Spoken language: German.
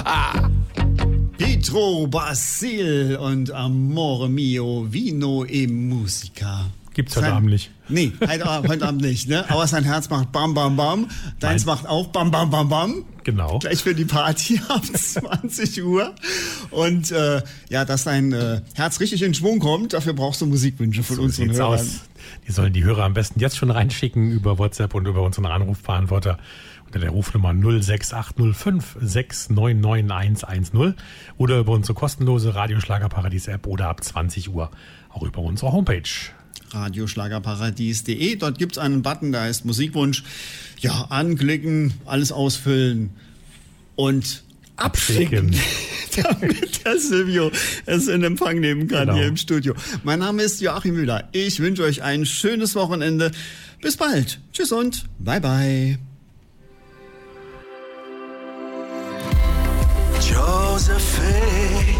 Pietro Basil und Amore mio, vino e musica. Gibt's heute Abend nicht. Nee, heute Abend nicht, ne? Aber sein Herz macht bam, bam, bam. Deins macht auch bam, bam, bam, bam. Genau. Gleich für die Party ab 20 Uhr. Und dass dein Herz richtig in Schwung kommt, dafür brauchst du Musikwünsche von unseren Hörern. Aus. Die sollen die Hörer am besten jetzt schon reinschicken über WhatsApp und über unseren Anrufbeantworter unter der Rufnummer 06805 699110 oder über unsere kostenlose Radioschlagerparadies-App oder ab 20 Uhr auch über unsere Homepage. Radioschlagerparadies.de. Dort gibt es einen Button, da heißt Musikwunsch. Ja, anklicken, alles ausfüllen und abschicken. Damit der Silvio es in Empfang nehmen kann hier im Studio. Mein Name ist Joachim Müller. Ich wünsche euch ein schönes Wochenende. Bis bald. Tschüss und bye bye. Josephine.